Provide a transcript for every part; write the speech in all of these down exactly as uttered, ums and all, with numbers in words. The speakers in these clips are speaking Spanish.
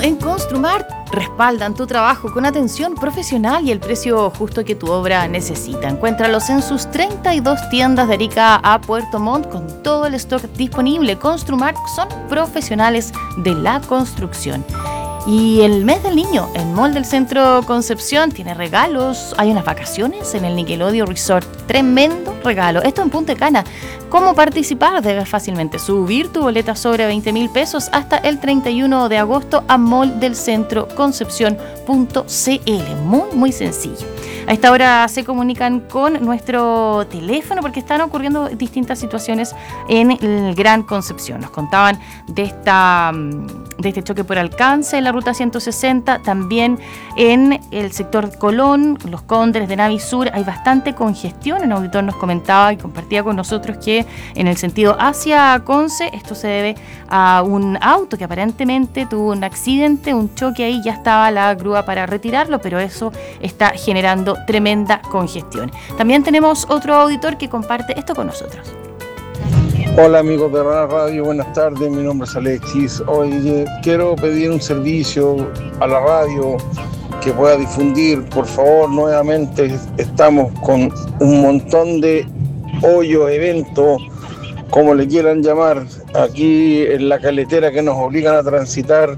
en Construmart respaldan tu trabajo con atención profesional y el precio justo que tu obra necesita. Encuéntralos en sus treinta y dos tiendas de Arica a Puerto Montt con todo el stock disponible. Construmart son profesionales de la construcción. Y el mes del niño, el Mall del Centro Concepción tiene regalos. Hay unas vacaciones en el Nickelodeon Resort. Tremendo regalo. Esto en Punta Cana. ¿Cómo participar? Debes fácilmente subir tu boleta sobre veinte mil pesos hasta el treinta y uno de agosto a mall del centro concepción punto c l. Muy, muy sencillo. A esta hora se comunican con nuestro teléfono porque están ocurriendo distintas situaciones en el Gran Concepción. Nos contaban de esta de este choque por alcance en la ruta ciento sesenta, también en el sector Colón, Los Cóndores de Navisur, hay bastante congestión. Un auditor nos comentaba y compartía con nosotros que en el sentido hacia Conce esto se debe a un auto que aparentemente tuvo un accidente, un choque ahí, ya estaba la grúa para retirarlo, pero eso está generando tremenda congestión. También tenemos otro auditor que comparte esto con nosotros. Hola amigos de la radio, buenas tardes, mi nombre es Alexis. Hoy quiero pedir un servicio a la radio que pueda difundir, por favor, nuevamente. Estamos con un montón de hoyos, eventos, como le quieran llamar, aquí en la carretera que nos obligan a transitar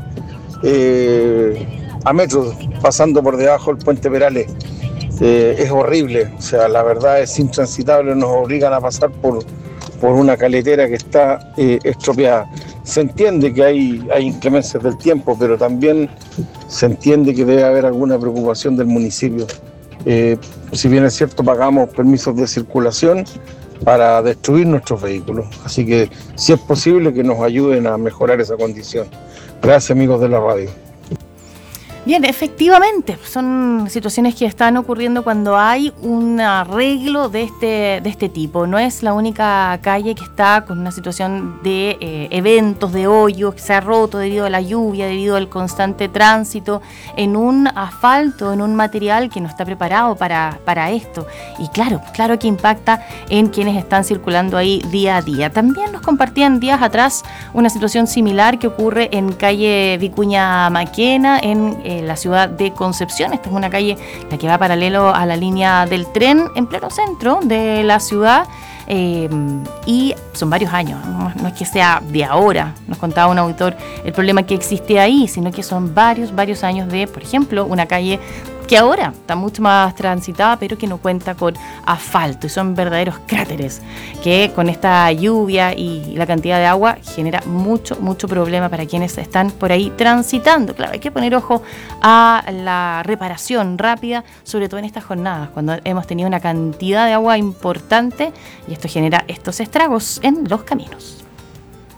eh, a metros, pasando por debajo del puente Perales. Eh, es horrible, o sea, la verdad es intransitable, nos obligan a pasar por por una carretera que está eh, estropeada. Se entiende que hay, hay inclemencias del tiempo, pero también se entiende que debe haber alguna preocupación del municipio. Eh, si bien es cierto, pagamos permisos de circulación para destruir nuestros vehículos, así que si es posible que nos ayuden a mejorar esa condición. Gracias amigos de la radio. Bien, efectivamente, son situaciones que están ocurriendo cuando hay un arreglo de este, de este tipo. No es la única calle que está con una situación de eh, eventos, de hoyos, que se ha roto debido a la lluvia, debido al constante tránsito, en un asfalto, en un material que no está preparado para, para esto. Y claro, claro que impacta en quienes están circulando ahí día a día. También nos compartían días atrás una situación similar que ocurre en calle Vicuña Maquena, en eh, la ciudad de Concepción. Esta es una calle la que va paralelo a la línea del tren en pleno centro de la ciudad, eh, y son varios años, no, no es que sea de ahora, nos contaba un auditor el problema que existe ahí, sino que son varios, varios años de, por ejemplo, una calle que ahora está mucho más transitada, pero que no cuenta con asfalto, y son verdaderos cráteres que con esta lluvia y la cantidad de agua genera mucho, mucho problema para quienes están por ahí transitando. Claro, hay que poner ojo a la reparación rápida, sobre todo en estas jornadas, cuando hemos tenido una cantidad de agua importante y esto genera estos estragos en los caminos.